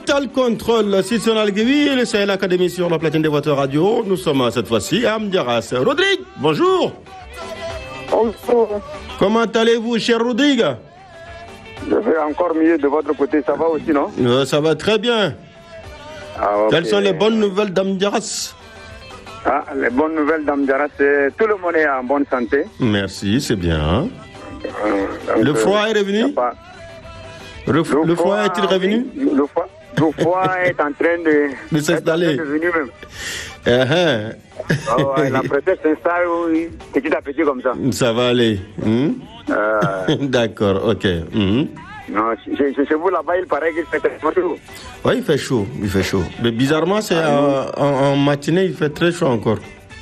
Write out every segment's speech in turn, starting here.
Total Control, si c'est Algueville, c'est l'Académie sur la platine des voitures radio. Nous sommes cette fois-ci à Amdiaras. Rodrigue, bonjour. Bonjour. Comment allez-vous, cher Rodrigue? Je vais encore mieux de votre côté, ça va aussi, non? Ça va très bien. Ah, okay. Quelles sont les bonnes nouvelles d'Amdiaras? Les bonnes nouvelles d'Amdiaras, c'est tout le monde est en bonne santé. Merci, c'est bien. Le froid est revenu? Le froid est-il revenu? Le froid est en train de s'installer. La pression s'installe petit à petit comme ça. Ça va aller. D'accord, ok. Non, chez vous là-bas, il paraît qu'il fait très chaud. Oui, il fait chaud. Mais bizarrement, c'est en matinée, il fait très chaud encore.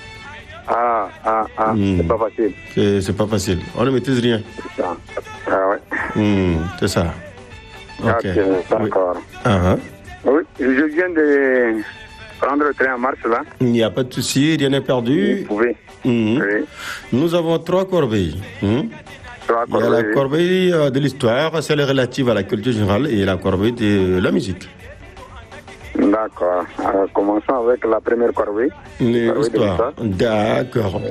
C'est pas facile. C'est pas facile. On ne maîtrise rien. C'est ça. C'est ça. Ok, d'accord. Oui, je viens de prendre le train en marche là. Il n'y a pas de souci, rien n'est perdu. Vous pouvez. Oui. Nous avons 3 corbeilles. Il y a la corbeille de l'histoire, celle relative à la culture générale, et la corbeille de la musique. D'accord. Alors, commençons avec la première corbeille. L'histoire. D'accord.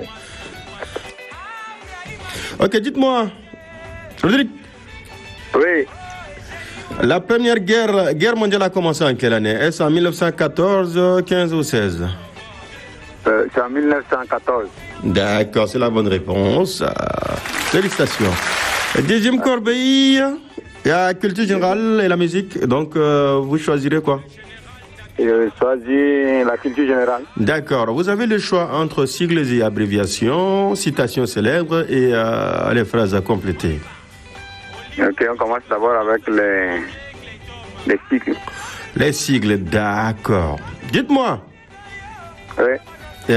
Ok, dites-moi, Frédéric. Oui. La première guerre mondiale a commencé en quelle année? Est-ce en 1914, 15 ou 16? C'est en 1914. D'accord, c'est la bonne réponse. Félicitations. Deuxième corbeille, il y a la culture générale et la musique. Donc, vous choisirez quoi? Je choisis la culture générale. D'accord. Vous avez le choix entre sigles et abréviations, citations célèbres et les phrases à compléter. Ok, on commence d'abord avec les sigles. Les sigles, d'accord. Dites-moi. Oui.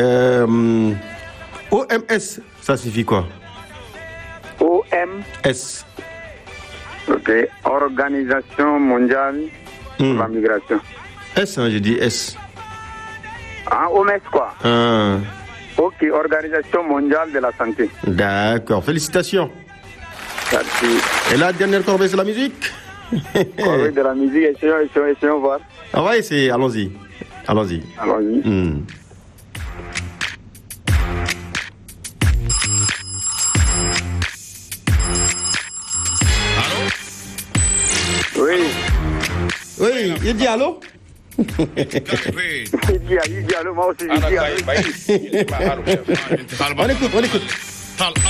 OMS, ça signifie quoi? OMS. Ok, Organisation mondiale pour la migration. S, hein, j'ai dit S. OMS quoi? Ok, Organisation mondiale de la santé. D'accord, félicitations. Merci. Et la dernière corbeille, c'est la musique? Corbeille de la musique, essayons voir. On va essayer, allons-y. Allons-y. Oui, il dit allô? Il dit allô, moi aussi je dis allô. On écoute.